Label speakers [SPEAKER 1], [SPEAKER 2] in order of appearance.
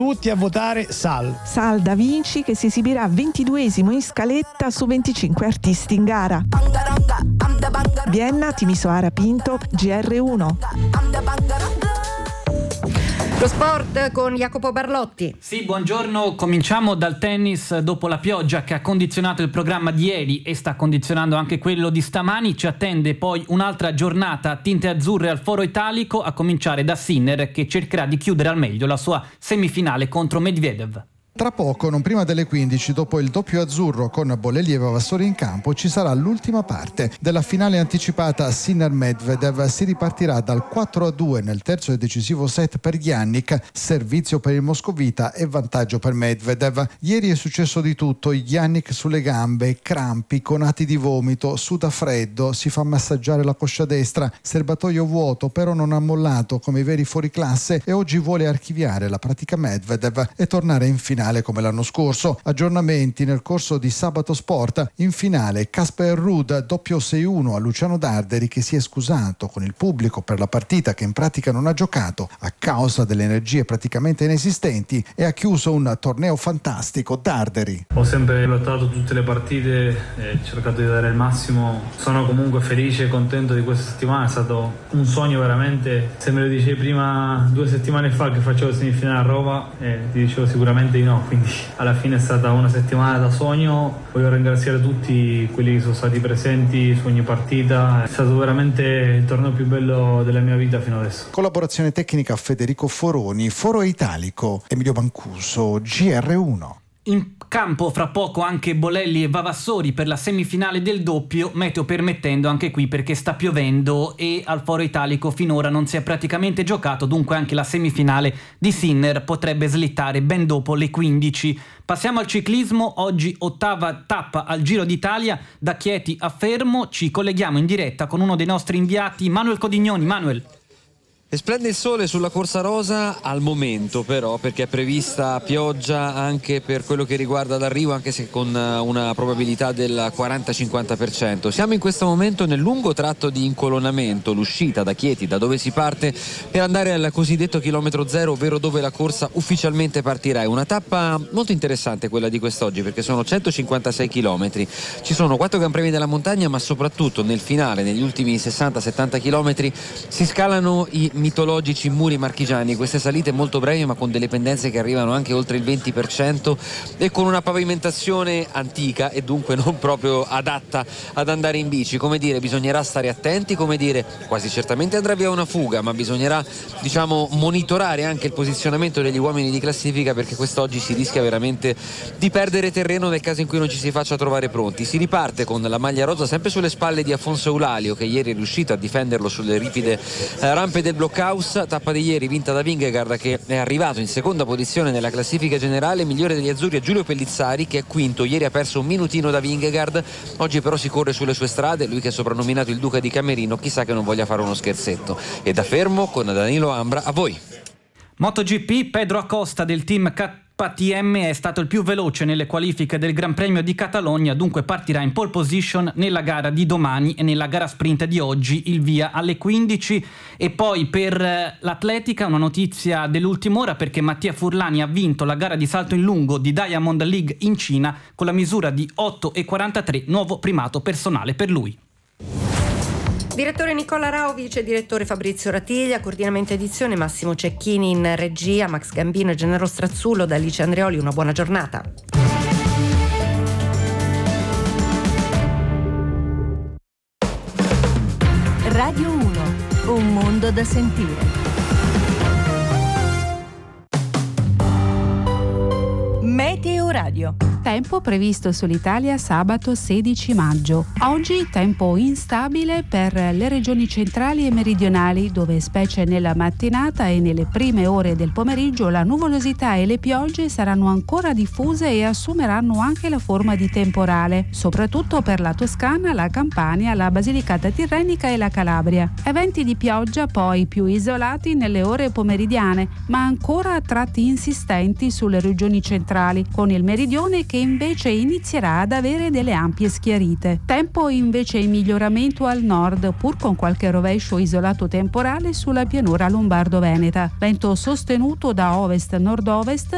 [SPEAKER 1] Tutti a votare Sal.
[SPEAKER 2] Sal Da Vinci, che si esibirà 22esimo in scaletta su 25 artisti in gara. Vienna, Timisoara Pinto, GR1.
[SPEAKER 3] Lo sport con Jacopo Barlotti.
[SPEAKER 4] Sì, buongiorno. Cominciamo dal tennis. Dopo la pioggia che ha condizionato il programma di ieri e sta condizionando anche quello di stamani, ci attende poi un'altra giornata a tinte azzurre al Foro Italico, a cominciare da Sinner, che cercherà di chiudere al meglio la sua semifinale contro Medvedev.
[SPEAKER 5] Tra poco, non prima delle 15, dopo il doppio azzurro con Bolelli e Vavassori in campo, ci sarà l'ultima parte della finale anticipata Sinner-Medvedev. Si ripartirà dal 4-2 nel terzo e decisivo set per Jannik, servizio per il moscovita e vantaggio per Medvedev. Ieri è successo di tutto: Jannik sulle gambe, crampi, conati di vomito, suda freddo, si fa massaggiare la coscia destra, serbatoio vuoto, però non ha mollato come i veri fuoriclasse e oggi vuole archiviare la pratica Medvedev e tornare in finale come l'anno scorso. Aggiornamenti nel corso di Sabato Sport. In finale Casper Ruud doppio 6-1 a Luciano Darderi, che si è scusato con il pubblico per la partita che in pratica non ha giocato a causa delle energie praticamente inesistenti, e ha chiuso un torneo fantastico. Darderi:
[SPEAKER 6] ho sempre lottato tutte le partite e cercato di dare il massimo. Sono comunque felice e contento di questa settimana, è stato un sogno veramente. Se me lo dicevi prima 2 settimane fa che facevo semifinale a Roma, ti dicevo sicuramente di no. Quindi alla fine è stata una settimana da sogno. Voglio ringraziare tutti quelli che sono stati presenti su ogni partita. È stato veramente il torneo più bello della mia vita fino adesso.
[SPEAKER 5] Collaborazione tecnica Federico Foroni, Foro Italico Emilio Bancuso, GR1.
[SPEAKER 4] In campo fra poco anche Bolelli e Vavassori per la semifinale del doppio, meteo permettendo anche qui, perché sta piovendo e al Foro Italico finora non si è praticamente giocato, dunque anche la semifinale di Sinner potrebbe slittare ben dopo le 15. Passiamo al ciclismo. Oggi 8ª tappa al Giro d'Italia, da Chieti a Fermo. Ci colleghiamo in diretta con uno dei nostri inviati, Manuel Codignoni. Manuel.
[SPEAKER 7] E splende il sole sulla Corsa Rosa al momento, però, perché è prevista pioggia anche per quello che riguarda l'arrivo, anche se con una probabilità del 40-50%. Siamo in questo momento nel lungo tratto di incolonnamento, l'uscita da Chieti, da dove si parte per andare al cosiddetto chilometro zero, ovvero dove la corsa ufficialmente partirà. È una tappa molto interessante quella di quest'oggi, perché sono 156 chilometri. Ci sono 4 Gran Premi della montagna, ma soprattutto nel finale, negli ultimi 60-70 chilometri, si scalano i mitologici muri marchigiani, queste salite molto brevi ma con delle pendenze che arrivano anche oltre il 20% e con una pavimentazione antica e dunque non proprio adatta ad andare in bici. Come dire, bisognerà stare attenti, come dire, quasi certamente andrà via una fuga, ma bisognerà, diciamo, monitorare anche il posizionamento degli uomini di classifica, perché quest'oggi si rischia veramente di perdere terreno nel caso in cui non ci si faccia trovare pronti. Si riparte con la maglia rosa sempre sulle spalle di Afonso Eulalio, che ieri è riuscito a difenderlo sulle ripide rampe del Blockhaus. Tappa di ieri vinta da Vingegaard, che è arrivato in seconda posizione nella classifica generale. Migliore degli azzurri è Giulio Pellizzari, che è quinto. Ieri ha perso un minutino da Vingegaard, oggi però si corre sulle sue strade. Lui che è soprannominato il Duca di Camerino, chissà che non voglia fare uno scherzetto. E da Fermo con Danilo Ambra, a voi.
[SPEAKER 4] MotoGP, Pedro Acosta del team KTM è stato il più veloce nelle qualifiche del Gran Premio di Catalogna, dunque partirà in pole position nella gara di domani e nella gara sprint di oggi, il via alle 15. E poi per l'atletica una notizia dell'ultima ora, perché Mattia Furlani ha vinto la gara di salto in lungo di Diamond League in Cina con la misura di 8,43, nuovo primato personale per lui.
[SPEAKER 3] Direttore Nicola Rao, vice direttore Fabrizio Ratiglia, coordinamento edizione Massimo Cecchini, in regia Max Gambino e Gennaro Strazzullo. Da Alice Andreoli una buona giornata.
[SPEAKER 8] Radio 1, un mondo da sentire. Meteo Radio.
[SPEAKER 9] Tempo previsto sull'Italia sabato 16 maggio. Oggi tempo instabile per le regioni centrali e meridionali, dove specie nella mattinata e nelle prime ore del pomeriggio la nuvolosità e le piogge saranno ancora diffuse e assumeranno anche la forma di temporale, soprattutto per la Toscana, la Campania, la Basilicata Tirrenica e la Calabria. Eventi di pioggia poi più isolati nelle ore pomeridiane, ma ancora a tratti insistenti sulle regioni centrali, con il meridione che invece inizierà ad avere delle ampie schiarite. Tempo invece in miglioramento al nord, pur con qualche rovescio isolato temporale sulla pianura lombardo-veneta. Vento sostenuto da ovest-nord-ovest